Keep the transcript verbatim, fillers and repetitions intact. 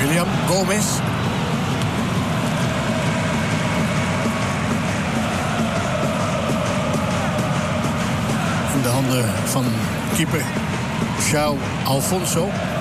William Gomez. In de handen van keeper João Alfonso.